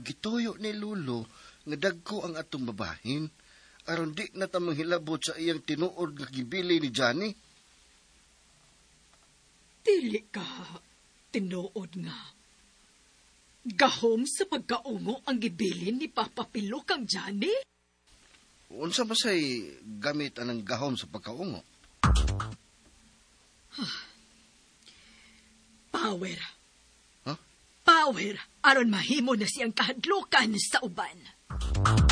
gituyo ni Lulo nga dagko ang atong babahin, aron di na ta manghilabot sa iyang tinuod nga gibili ni Johnny. Dili ka tinuod nga. Gahom sa pagkaungo ang gibilin ni Papa Pilo kang Johnny? Unsa ba say gamit anang gahom sa pagkaungo? Power. Huh? Power, aron mahimo na siyang kahadlukan sa uban.